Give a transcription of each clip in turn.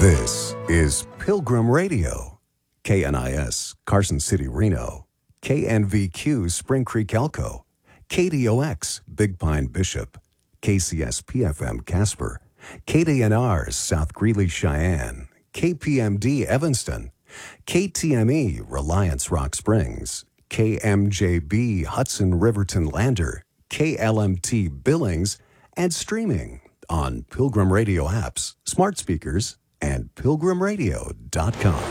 This is Pilgrim Radio, KNIS, Carson City, Reno, KNVQ, Spring Creek, Elko, KDOX, Big Pine, Bishop, KCSP-FM, Casper, KDNR, South Greeley, Cheyenne, KPMD, Evanston, KTME, Reliance, Rock Springs, KMJB, Hudson, Riverton, Lander, KLMT, Billings, and streaming on Pilgrim Radio apps, smart speakers, and pilgrimradio.com.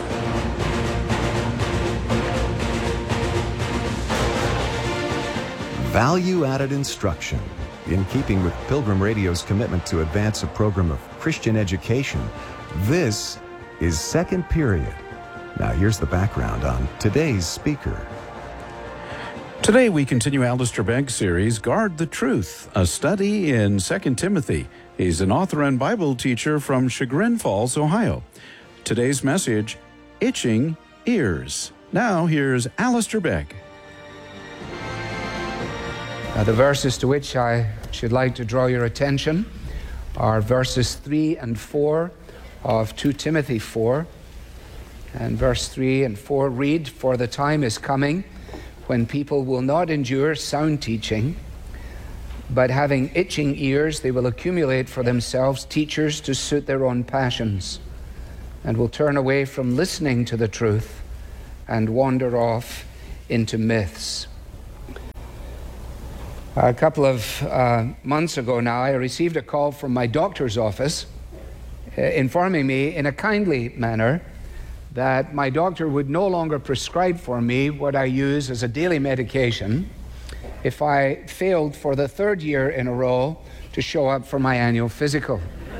Value-added instruction. In keeping with Pilgrim Radio's commitment to advance a program of Christian education, this is Second Period. Now here's the background on today's speaker. Today we continue Alistair Begg's series, Guard the Truth, a study in 2 Timothy. He's an author and Bible teacher from Chagrin Falls, Ohio. Today's message, Itching Ears. Now here's Alistair Begg. The verses to which I should like to draw your attention are verses 3 and 4 of 2 Timothy 4. And verse 3 and 4 read, "For the time is coming when people will not endure sound teaching, but having itching ears, they will accumulate for themselves teachers to suit their own passions, and will turn away from listening to the truth and wander off into myths." A couple of months ago now, I received a call from my doctor's office informing me in a kindly manner that my doctor would no longer prescribe for me what I use as a daily medication if I failed for the third year in a row to show up for my annual physical.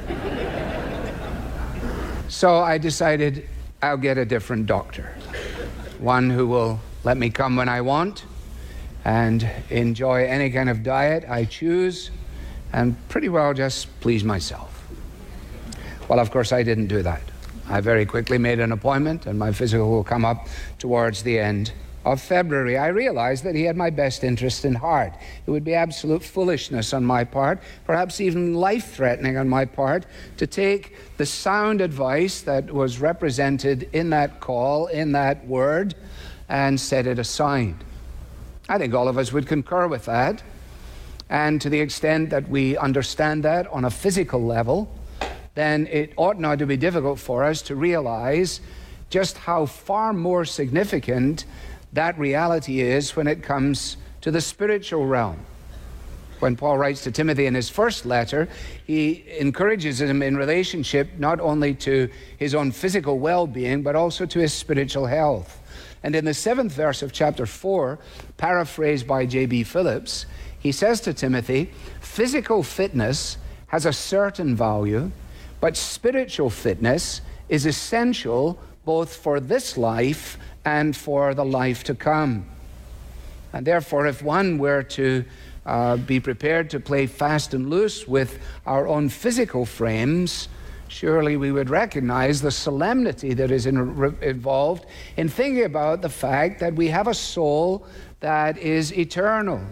So I decided I'll get a different doctor, one who will let me come when I want and enjoy any kind of diet I choose and pretty well just please myself. Well, of course, I didn't do that. I very quickly made an appointment, and my physical will come up towards the end of February. I realized that he had my best interest in heart. It would be absolute foolishness on my part, perhaps even life-threatening on my part, to take the sound advice that was represented in that call, in that word, and set it aside. I think all of us would concur with that. And to the extent that we understand that on a physical level, then it ought not to be difficult for us to realize just how far more significant that reality is when it comes to the spiritual realm. When Paul writes to Timothy in his first letter, he encourages him in relationship not only to his own physical well-being, but also to his spiritual health. And in the 7th verse of chapter 4, paraphrased by J.B. Phillips, he says to Timothy, "Physical fitness has a certain value, but spiritual fitness is essential both for this life and for the life to come." And therefore, if one were to be prepared to play fast and loose with our own physical frames, surely we would recognize the solemnity that is involved in thinking about the fact that we have a soul that is eternal.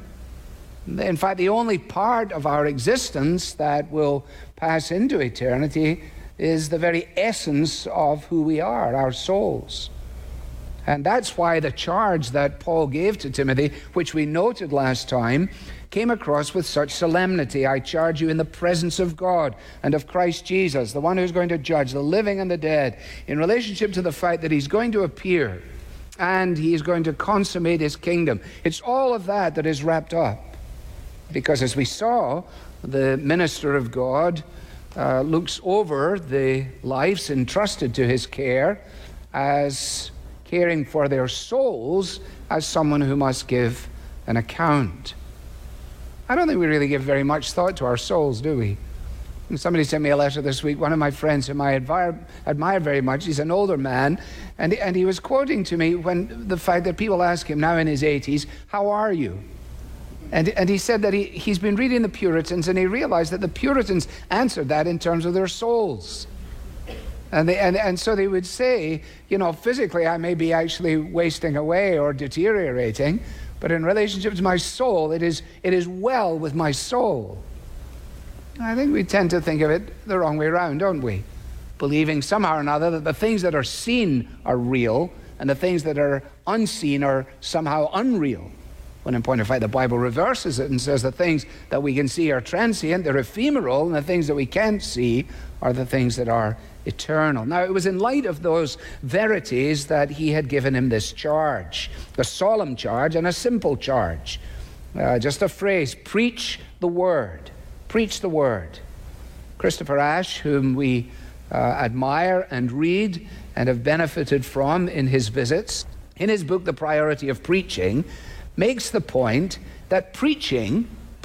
In fact, the only part of our existence that will pass into eternity is the very essence of who we are, our souls. And that's why the charge that Paul gave to Timothy, which we noted last time, came across with such solemnity. "I charge you in the presence of God and of Christ Jesus, the one who's going to judge the living and the dead," in relationship to the fact that he's going to appear and he's going to consummate his kingdom. It's all of that that is wrapped up. Because as we saw, the minister of God looks over the lives entrusted to his care as caring for their souls as someone who must give an account. I don't think we really give very much thought to our souls, do we? And somebody sent me a letter this week, one of my friends whom I admire very much. He's an older man, and he was quoting to me when the fact that people ask him now in his 80s, "How are you?" And he said that he's been reading the Puritans, and he realized that the Puritans answered that in terms of their souls. And so they would say, physically I may be actually wasting away or deteriorating, but in relationship to my soul, it is well with my soul. I think we tend to think of it the wrong way around, don't we? believing somehow or another that the things that are seen are real and the things that are unseen are somehow unreal. When in point of fact, the Bible reverses it and says the things that we can see are transient, they're ephemeral, and the things that we can't see are the things that are eternal. Now, it was in light of those verities that he had given him this charge, a solemn charge and a simple charge. Just a phrase, preach the word. Preach the word. Christopher Ash, whom we admire and read and have benefited from in his visits, in his book, The Priority of Preaching, makes the point that preaching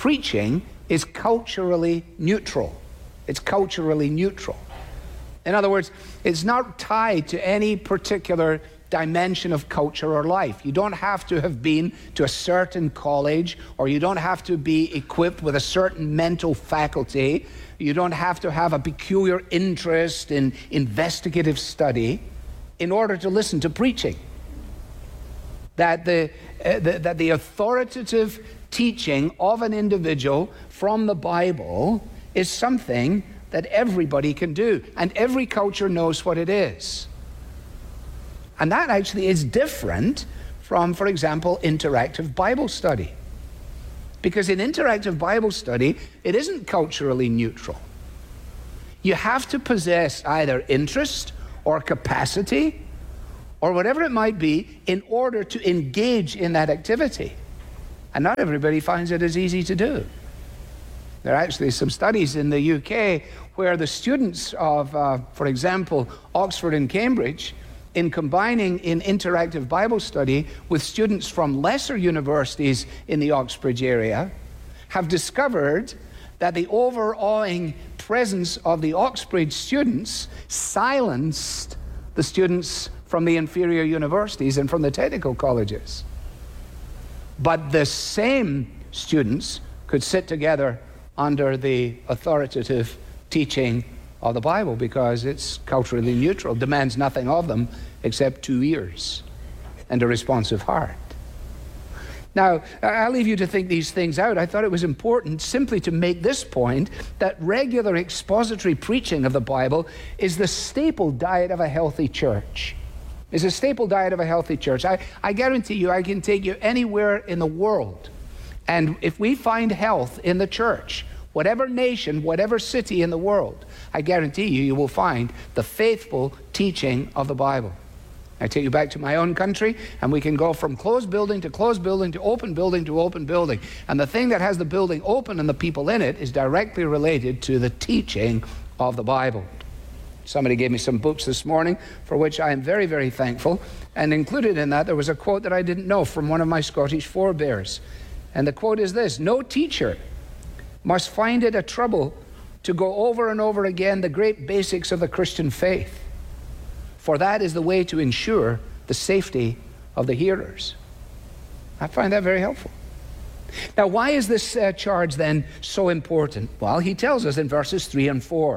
is culturally neutral. It's culturally neutral. In other words, it's not tied to any particular dimension of culture or life. You don't have to have been to a certain college, or you don't have to be equipped with a certain mental faculty. You don't have to have a peculiar interest in investigative study in order to listen to preaching. That the authoritative teaching of an individual from the Bible is something that everybody can do, and every culture knows what it is. And that actually is different from, for example, interactive Bible study. Because in interactive Bible study, it isn't culturally neutral. You have to possess either interest or capacity or whatever it might be in order to engage in that activity. And not everybody finds it as easy to do. There are actually some studies in the UK where the students of, for example, Oxford and Cambridge, in combining in interactive Bible study with students from lesser universities in the Oxbridge area, have discovered that the overawing presence of the Oxbridge students silenced the students from the inferior universities and from the technical colleges. But the same students could sit together under the authoritative teaching of the Bible because it's culturally neutral, demands nothing of them except 2 ears and a responsive heart. Now, I'll leave you to think these things out. I thought it was important simply to make this point that regular expository preaching of the Bible is the staple diet of a healthy church. It's a staple diet of a healthy church. I guarantee you I can take you anywhere in the world, and if we find health in the church, whatever nation, whatever city in the world, I guarantee you, you will find the faithful teaching of the Bible. I take you back to my own country, and we can go from closed building to closed building to open building to open building. And the thing that has the building open and the people in it is directly related to the teaching of the Bible. Somebody gave me some books this morning for which I am very, very thankful. And included in that, there was a quote that I didn't know from one of my Scottish forebears. And the quote is this: "No teacher must find it a trouble to go over and over again the great basics of the Christian faith, for that is the way to ensure the safety of the hearers." I find that very helpful. Now, why is this charge then so important? Well, he tells us in verses 3 and 4.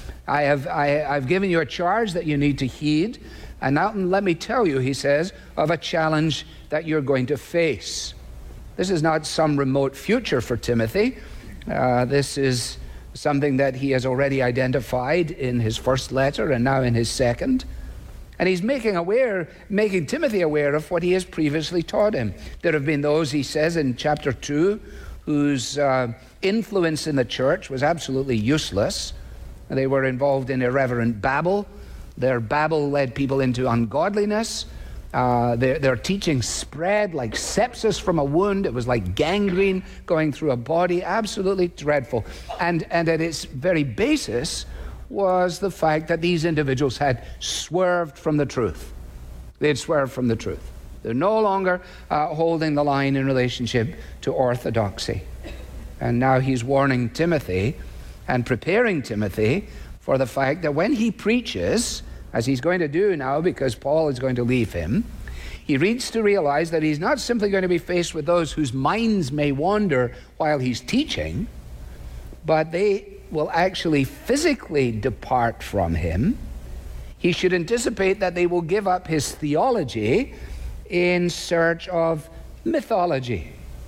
I've given you a charge that you need to heed, and now let me tell you, he says, of a challenge that you're going to face. This is not some remote future for Timothy. This is something that he has already identified in his first letter and now in his second. And he's making Timothy aware of what he has previously taught him. There have been those, he says in chapter 2, whose influence in the church was absolutely useless. They were involved in irreverent babble. Their babble led people into ungodliness. Their teaching spread like sepsis from a wound. It was like gangrene going through a body. Absolutely dreadful. And at its very basis was the fact that these individuals had swerved from the truth. They had swerved from the truth. They're no longer holding the line in relationship to orthodoxy. And now he's warning Timothy and preparing Timothy for the fact that when he preaches, as he's going to do now because Paul is going to leave him, he needs to realize that he's not simply going to be faced with those whose minds may wander while he's teaching, but they will actually physically depart from him. He should anticipate that they will give up his theology in search of mythology.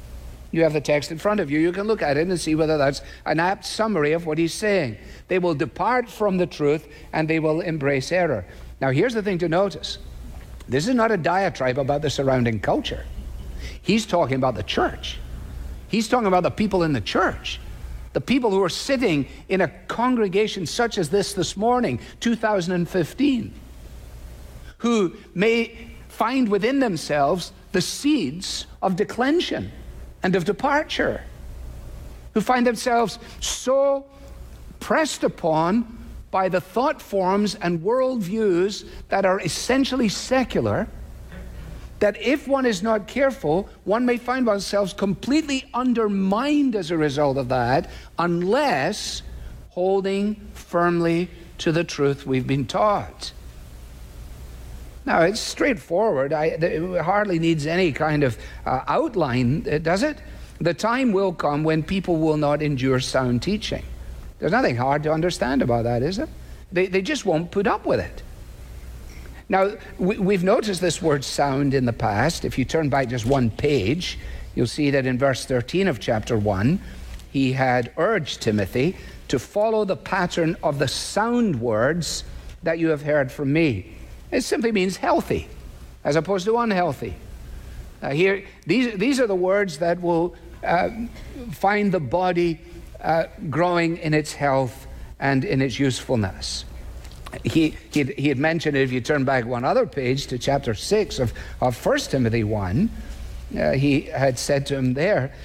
You have the text in front of you. You can look at it and see whether that's an apt summary of what he's saying. They will depart from the truth and they will embrace error. Now, here's the thing to notice. This is not a diatribe about the surrounding culture. He's talking about the church. He's talking about the people in the church. The people who are sitting in a congregation such as this morning, 2015, who may find within themselves the seeds of declension and of departure, who find themselves so pressed upon by the thought forms and worldviews that are essentially secular, that if one is not careful, one may find oneself completely undermined as a result of that, unless holding firmly to the truth we've been taught. Now, it's straightforward. It hardly needs any kind of outline, does it? The time will come when people will not endure sound teaching. There's nothing hard to understand about that, is there? They just won't put up with it. Now, we've noticed this word sound in the past. If you turn back just one page, you'll see that in verse 13 of chapter 1, he had urged Timothy to follow the pattern of the sound words that you have heard from me. It simply means healthy, as opposed to unhealthy. These are the words that will find the body growing in its health and in its usefulness. He had mentioned it, if you turn back one other page to chapter 6 of 1 Timothy 1, he had said to him there